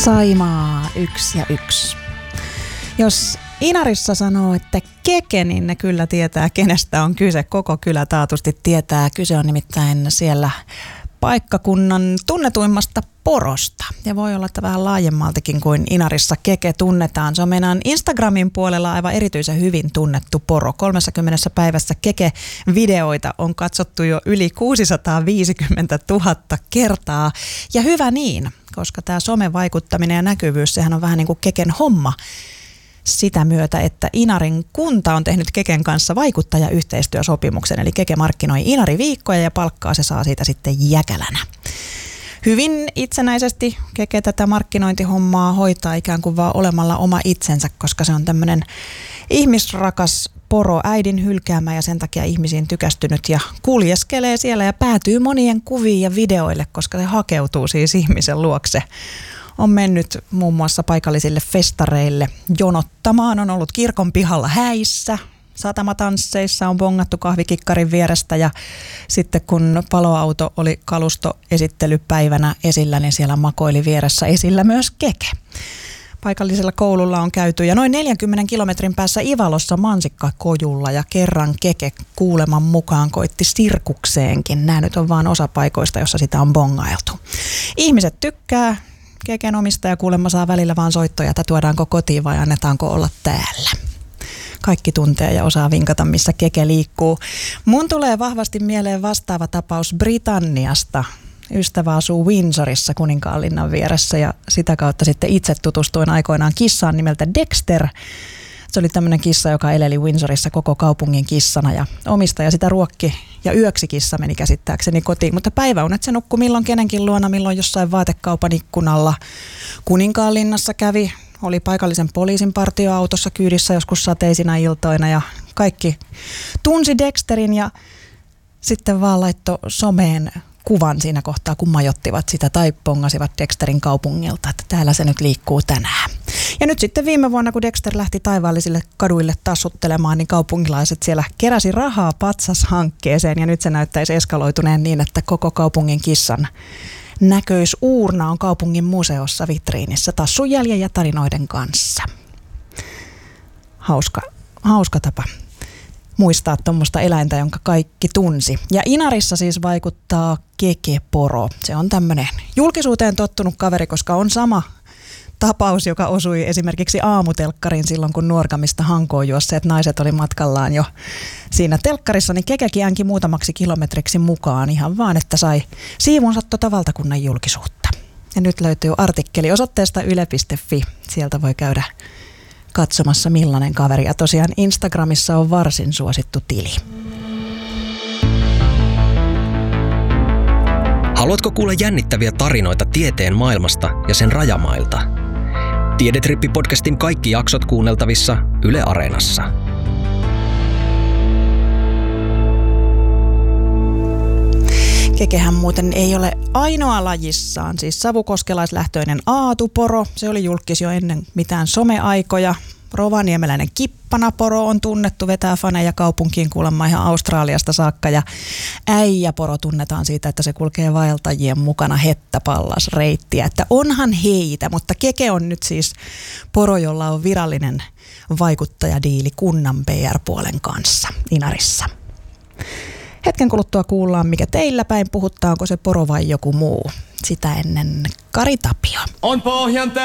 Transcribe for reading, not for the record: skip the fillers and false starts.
Saimaa 1 ja 1. Jos Inarissa sanoo, että keke, niin ne kyllä tietää, kenestä on kyse. Koko kylä taatusti tietää. Kyse on nimittäin siellä paikkakunnan tunnetuimmasta porosta. Ja voi olla, että vähän laajemmaltakin kuin Inarissa keke tunnetaan. Se on meidän Instagramin puolella aivan erityisen hyvin tunnettu poro. 30 päivässä keke-videoita on katsottu jo yli 650 000 kertaa. Ja hyvä niin, koska tämä somevaikuttaminen ja näkyvyys, sehän on vähän niin kuin keken homma. Sitä myötä, että Inarin kunta on tehnyt Keken kanssa vaikuttajayhteistyösopimuksen. Eli Keke markkinoi Inari-viikkoja ja palkkaa se saa siitä sitten jäkälänä. Hyvin itsenäisesti Keke tätä markkinointihommaa hoitaa ikään kuin vaan olemalla oma itsensä, koska se on tämmöinen ihmisrakas poro, äidin hylkäämä ja sen takia ihmisiin tykästynyt ja kuljeskelee siellä ja päätyy monien kuviin ja videoille, koska se hakeutuu siis ihmisen luokse. On mennyt muun muassa paikallisille festareille jonottamaan, on ollut kirkon pihalla häissä, satamatansseissa on bongattu kahvikikkarin vierestä ja sitten kun paloauto oli kalustoesittelypäivänä esillä, niin siellä makoili vieressä esillä myös Keke. Paikallisella koululla on käyty ja noin 40 kilometrin päässä Ivalossa mansikkakojulla ja kerran Keke kuuleman mukaan koitti sirkukseenkin. Nämä nyt on vaan osa paikoista, jossa sitä on bongailtu. Ihmiset tykkää. Keken omistaja kuulemma saa välillä vaan soittoja, että tuodaanko kotiin vai annetaanko olla täällä. Kaikki tuntee ja osaa vinkata, missä Keke liikkuu. Mun tulee vahvasti mieleen vastaava tapaus Britanniasta. Ystävä asuu Windsorissa Kuninkaanlinnan vieressä ja sitä kautta sitten itse tutustuin aikoinaan kissaan nimeltä Dexter. Se oli tämmöinen kissa, joka eleli Windsorissa koko kaupungin kissana ja omistaja sitä ruokki ja yöksi kissa meni käsittääkseni kotiin. Mutta päiväunet se nukkui milloin kenenkin luona, milloin jossain vaatekaupan ikkunalla. Kuninkaanlinnassa kävi, oli paikallisen poliisin partioautossa kyydissä joskus sateisina iltoina ja kaikki tunsi Dexterin ja sitten vaan laittoi someen kuvan siinä kohtaa, kun majottivat sitä tai pongasivat Dexterin kaupungilta, että täällä se nyt liikkuu tänään. Ja nyt sitten viime vuonna, kun Dexter lähti taivaallisille kaduille tassuttelemaan, niin kaupungilaiset siellä keräsi rahaa patsashankkeeseen ja nyt se näyttäisi eskaloituneen niin, että koko kaupungin kissan näköisuurna on kaupungin museossa vitriinissä tassun jäljen ja tarinoiden kanssa. Hauska tapa muistaa tuommoista eläintä, jonka kaikki tunsi. Ja Inarissa siis vaikuttaa Keke-poro. Se on tämmöinen julkisuuteen tottunut kaveri, koska on sama tapaus, joka osui esimerkiksi aamutelkkariin silloin, kun Nuorgamista Hankoon juosseet naiset oli matkallaan jo siinä telkkarissa, niin Kekekin äänki muutamaksi kilometriksi mukaan ihan vaan, että sai siivunsa valtakunnan julkisuutta. Ja nyt löytyy artikkeli osoitteesta yle.fi. Sieltä voi käydä katsomassa millainen kaveri. Ja tosiaan Instagramissa on varsin suosittu tili. Haluatko kuulla jännittäviä tarinoita tieteen maailmasta ja sen rajamailta? Tiedetrippi-podcastin kaikki jaksot kuunneltavissa Yle Areenassa. Kekehän muuten ei ole ainoa lajissaan, siis savukoskelaislähtöinen aatuporo. Se oli julkis jo ennen mitään someaikoja. Rovaniemeläinen kippanaporo on tunnettu, vetää faneja kaupunkiin kuulemma ihan Australiasta saakka. Ja äijäporo tunnetaan siitä, että se kulkee vaeltajien mukana hettäpallasreittiä. Että onhan heitä, mutta Keke on nyt siis poro, jolla on virallinen vaikuttajadiili kunnan PR-puolen kanssa Inarissa. Hetken kuluttua kuullaan, mikä teillä päin puhuttaa, onko se poro vai joku muu. Sitä ennen Kari Tapio. On pohjan